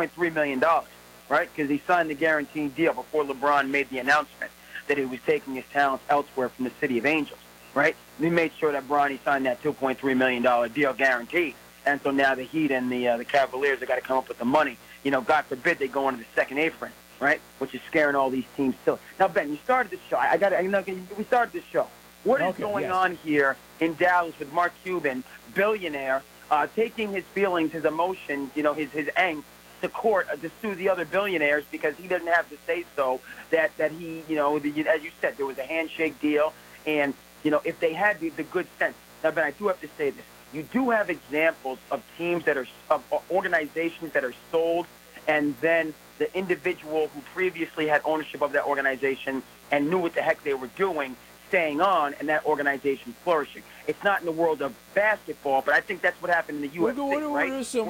$2.3 million, right? Because he signed the guaranteed deal before LeBron made the announcement that he was taking his talents elsewhere from the City of Angels, right? He made sure that Bronny signed that $2.3 million deal guaranteed. And so now the Heat and the Cavaliers have got to come up with the money. God forbid they go into the second apron, right? Which is scaring all these teams still. Now, Ben, you started the show. We started the show. What is going on here in Dallas with Mark Cuban, billionaire, taking his feelings, his emotions, his angst to court to sue the other billionaires because he doesn't have to say so that he, as you said, there was a handshake deal. And, if they had the good sense. Now, Ben, I do have to say this. You do have examples of teams of organizations that are sold, and then the individual who previously had ownership of that organization and knew what the heck they were doing staying on, and that organization flourishing. It's not in the world of basketball, but I think that's what happened in the UFC, right?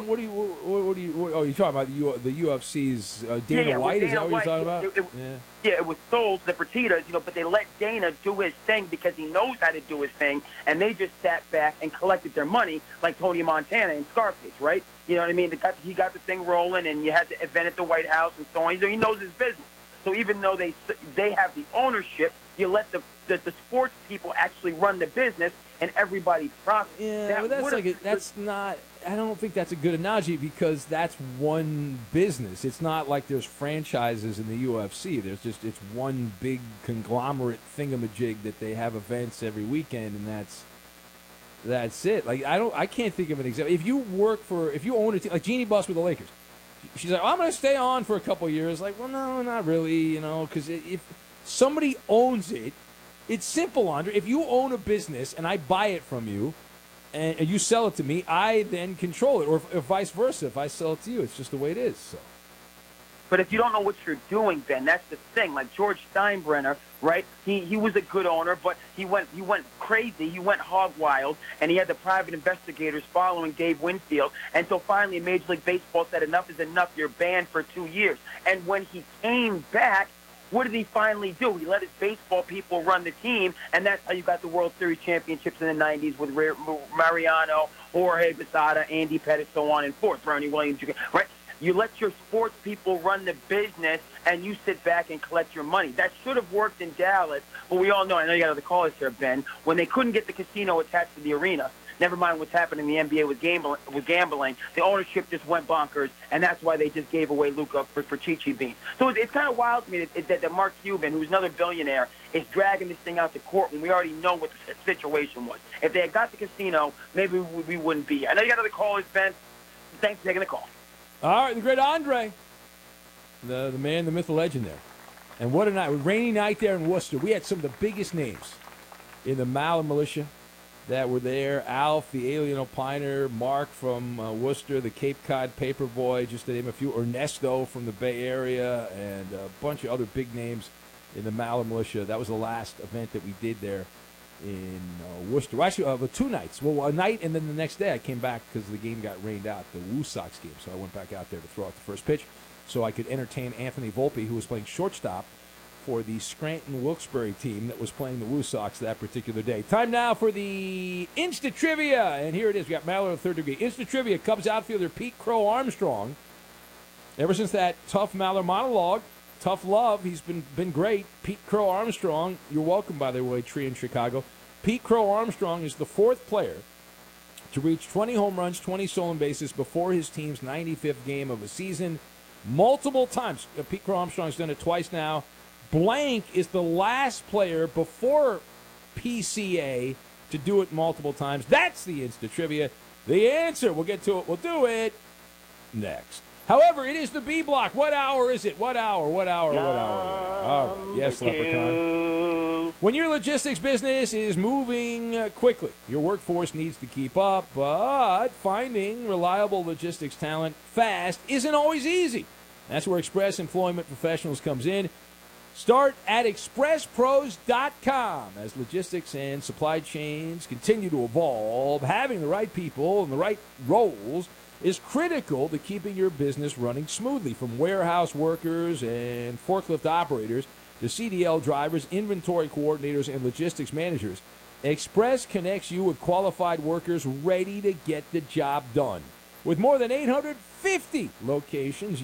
You're talking about the UFC's Dana White? Is that what you're talking about? It was sold to the Fertittas, but they let Dana do his thing because he knows how to do his thing, and they just sat back and collected their money like Tony Montana in Scarface, right? You know what I mean? He got the thing rolling, and you had the event at the White House and so on. He knows his business. So even though they have the ownership, you let the sports people actually run the business, and everybody profits. Yeah, but that's not. I don't think that's a good analogy because that's one business. It's not like there's franchises in the UFC. It's one big conglomerate thingamajig that they have events every weekend, and that's it. Like I can't think of an example. If you own a team, like Jeannie Buss with the Lakers, she's like, I'm going to stay on for a couple of years. Like, well, no, not really, because if somebody owns it, it's simple, Andre. If you own a business and I buy it from you and you sell it to me, I then control it, or vice versa. If I sell it to you, it's just the way it is. So. But if you don't know what you're doing, Ben, that's the thing. Like George Steinbrenner, right? He was a good owner, but he went crazy. He went hog wild, and he had the private investigators following Dave Winfield. And so finally, Major League Baseball said, enough is enough. You're banned for 2 years. And when he came back, what did he finally do? He let his baseball people run the team, and that's how you got the World Series championships in the 90s with Mariano, Jorge Posada, Andy Pettitte, so on and forth, Ronnie Williams, right? You let your sports people run the business, and you sit back and collect your money. That should have worked in Dallas, but we all know, I know you got other callers here, Ben, when they couldn't get the casino attached to the arena, never mind what's happening in the NBA with gambling, the ownership just went bonkers, and that's why they just gave away Luka for Chi-Chi Bean. So it's kind of wild to me that Mark Cuban, who's another billionaire, is dragging this thing out to court when we already know what the situation was. If they had got the casino, maybe we wouldn't be here. I know you got other callers, Ben. Thanks for taking the call. All right, the great Andre, the man, the myth, the legend there. And what a night. A rainy night there in Worcester. We had some of the biggest names in the Maller Militia that were there. Alf, the Alien Opiner, Mark from Worcester, the Cape Cod Paperboy, just to name a few, Ernesto from the Bay Area, and a bunch of other big names in the Maller Militia. That was the last event that we did there in Worcester. Well, actually, 2 nights. Well, a night, and then the next day I came back because the game got rained out, the Woo Sox game. So I went back out there to throw out the first pitch so I could entertain Anthony Volpe, who was playing shortstop for the Scranton Wilkes-Barre team that was playing the Woo Sox that particular day. Time now for the Insta Trivia, and here it is. We got Maller third degree. Insta Trivia. Cubs outfielder Pete Crow Armstrong. Ever since that tough Maller monologue, tough love, he's been great. Pete Crow Armstrong, you're welcome, by the way, Tree in Chicago. Pete Crow Armstrong is the 4th player to reach 20 home runs, 20 stolen bases before his team's 95th game of a season. Multiple times. Pete Crow Armstrong's done it twice now. Blank is the last player before PCA to do it multiple times. That's the Insta Trivia. The answer, we'll get to it. We'll do it next. However, it is the B block. What hour is it? What hour? All right. Yes, Leprechaun. When your logistics business is moving quickly, your workforce needs to keep up, but finding reliable logistics talent fast isn't always easy. That's where Express Employment Professionals comes in. Start at expresspros.com. As logistics and supply chains continue to evolve, having the right people and the right roles is critical to keeping your business running smoothly. From warehouse workers and forklift operators to CDL drivers, inventory coordinators, and logistics managers, Express connects you with qualified workers ready to get the job done. With more than 850 locations,